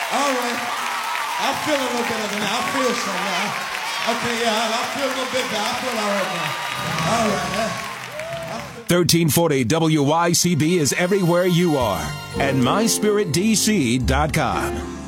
All right. I feel a little better than that. I feel some now. Okay, yeah, I feel a little bit better. I feel all right now. All right. 1340 WYCB is everywhere you are, and myspiritdc.com.